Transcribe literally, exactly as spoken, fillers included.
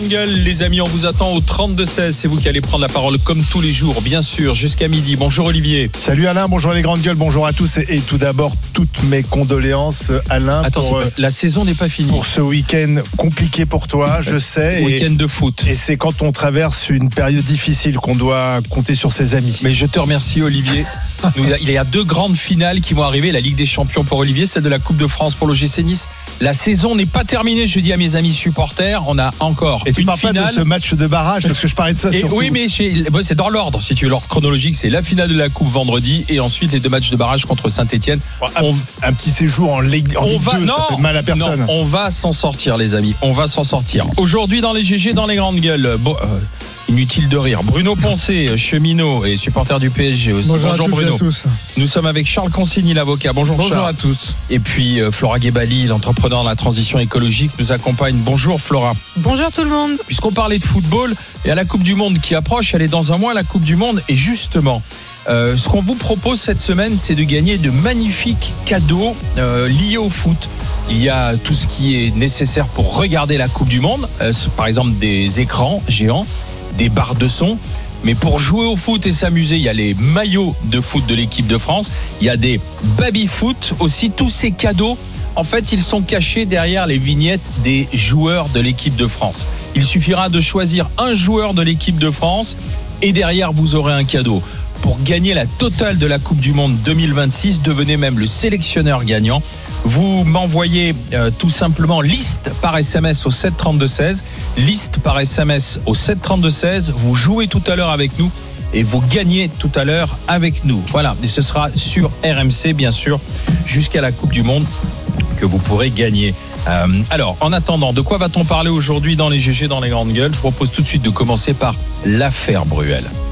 Les amis, on vous attend au trente-deux seize. C'est vous qui allez prendre la parole comme tous les jours, bien sûr, jusqu'à midi. Bonjour Olivier. Salut Alain, bonjour les grandes gueules, bonjour à tous. Et, et tout d'abord, toutes mes condoléances, Alain. Attends, pour, pas, la saison n'est pas finie. Pour ce week-end compliqué pour toi, je sais. Week-end de foot. Et c'est quand on traverse une période difficile qu'on doit compter sur ses amis. Mais je te remercie Olivier. Il y a deux grandes finales qui vont arriver. La Ligue des Champions pour Olivier, celle de la Coupe de France pour l'O G C Nice. La saison n'est pas terminée, je dis à mes amis supporters. On a encore et tu une parles finale. Pas de ce match de barrage, parce que je parlais de ça et surtout. Oui, mais chez, bon, c'est dans l'ordre. Si tu veux l'ordre chronologique, c'est la finale de la Coupe vendredi et ensuite les deux matchs de barrage contre Saint-Etienne. Un, on, un petit séjour en Ligue, en on Ligue va, deux, non, ça fait mal à personne. Non, on va s'en sortir les amis, on va s'en sortir. Aujourd'hui dans les G G, dans les grandes gueules, bon, euh, inutile de rire. Bruno Poncé, cheminot et supporter du P S G aussi. Bonjour, Bonjour à tous Bruno. Et à tous. Nous sommes avec Charles Consigny, l'avocat. Bonjour, Bonjour Charles. à tous. Et puis euh, Flora Guébali, l'entrepreneur de la transition écologique, nous accompagne. Bonjour Flora. Bonjour tout le monde. Puisqu'on parlait de football et à la Coupe du Monde qui approche, elle est dans un mois la Coupe du Monde et justement. Euh, ce qu'on vous propose cette semaine, c'est de gagner de magnifiques cadeaux euh, liés au foot. Il y a tout ce qui est nécessaire pour regarder la Coupe du Monde, euh, par exemple des écrans géants, des barres de son. Mais pour jouer au foot et s'amuser, il y a les maillots de foot de l'équipe de France. Il y a des baby-foot aussi. Tous ces cadeaux, en fait, ils sont cachés derrière les vignettes des joueurs de l'équipe de France. Il suffira de choisir un joueur de l'équipe de France et derrière, vous aurez un cadeau. Pour gagner la totale de la Coupe du Monde deux mille vingt-six, devenez même le sélectionneur gagnant. Vous m'envoyez euh, tout simplement liste par S M S au sept trente-deux seize. Liste par S M S au sept trente-deux seize. Vous jouez tout à l'heure avec nous et vous gagnez tout à l'heure avec nous. Voilà, et ce sera sur R M C, bien sûr, jusqu'à la Coupe du Monde que vous pourrez gagner. Euh, alors, en attendant, de quoi va-t-on parler aujourd'hui dans les G G, dans les grandes gueules ? Je vous propose tout de suite de commencer par l'affaire Bruel.